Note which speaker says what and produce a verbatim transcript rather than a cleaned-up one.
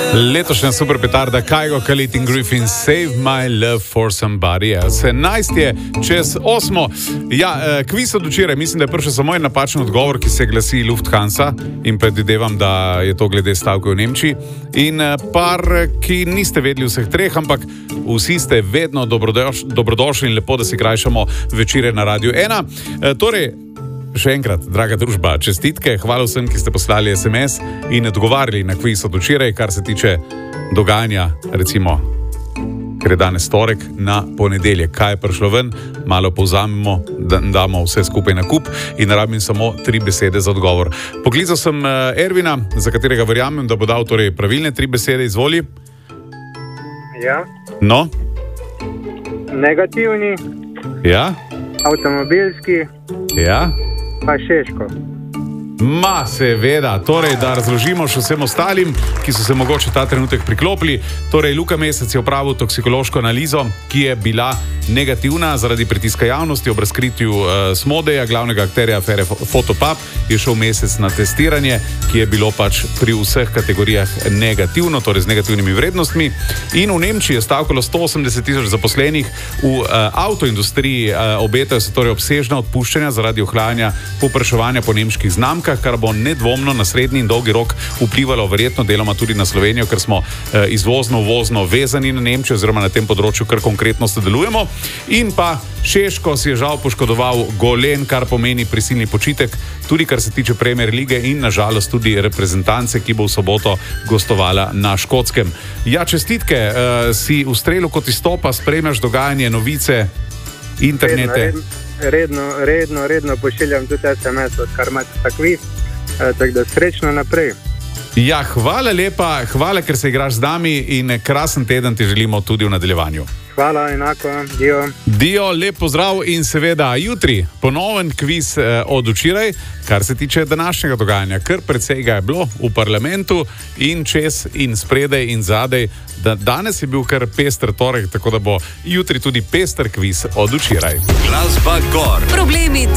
Speaker 1: Letošnja super petarda Kygo, Khalid in Griffin, Save My Love for Somebody Else. enajst je čez osmo. Ja, kviz od včeraj, mislim, da je prišel samo en napačen odgovor, ki se glasi Lufthansa in predvidevam, da je to glede stavke v Nemčiji. In par, ki niste vedeli vseh treh, ampak vsi ste vedno dobrodoš, dobrodošli in lepo, da si krajšamo večere na Radiu ena. E, torej, še enkrat, draga družba, čestitke, hvala vsem, ki ste poslali es em es in odgovarjali na kviz od včeraj, kar se tiče dogajanja, recimo, ker je danes torek, na ponedeljek. Kaj je prišlo ven, malo povzamemo, da damo vse skupaj na kup in rabim samo tri besede za odgovor. Poklical sem Ervina, za katerega verjamem, da bo dal torej pravilne tri besede, izvoli.
Speaker 2: Ja.
Speaker 1: No?
Speaker 2: Negativni.
Speaker 1: Ja.
Speaker 2: Avtomobilski.
Speaker 1: Ja.
Speaker 2: Pa Šeško.
Speaker 1: Ma, seveda, torej, da razložimo še vsem ostalim, ki so se mogoče ta trenutek priklopili. Torej, Luka Mesec je opravil toksikološko analizo, ki je bila negativna zaradi pritiska javnosti ob razkritju uh, Smodeja, glavnega akterja afere Fotopub, je šel Mesec na testiranje, ki je bilo pač pri vseh kategorijah negativno, torej z negativnimi vrednostmi. In v Nemčiji je stavkalo sto osemdeset tisoč zaposlenih, v uh, avtoindustriji uh, obetajo se torej obsežna odpuščanja zaradi ohlajanja povpraševanja po nemških znamkah, kar bo nedvomno na srednji in dolgi rok vplivalo verjetno deloma tudi na Slovenijo, ker smo uh, izvozno, uvozno vezani na Nemčijo oziroma na tem področju kar konkretno sodelujemo. In pa Šeško si je žal poškodoval golen, kar pomeni prisilni počitek, tudi kar se tiče Premier lige in nažalost tudi reprezentance, ki bo v soboto gostovala na Škotskem. Ja, čestitke, uh, si v strelu kot izstopa, spremljaš dogajanje, novice, internete.
Speaker 2: Redno, redno, redno, redno pošiljam tudi es em es, odkar imate ta kviz, uh, tako da srečno naprej.
Speaker 1: Ja, hvala lepa, hvala, ker se igraš z nami in krasen teden ti želimo tudi v nadaljevanju.
Speaker 2: Hvala, enako, dio.
Speaker 1: Dio, lep pozdrav in seveda jutri ponoven kviz eh, od včeraj, kar se tiče današnjega dogajanja. Kar precej ga je bilo v parlamentu in čez in spredaj in zadej. Da, danes je bil kar pester torek, tako da bo jutri tudi pester kviz od včeraj.
Speaker 3: Glasba gor. Problemi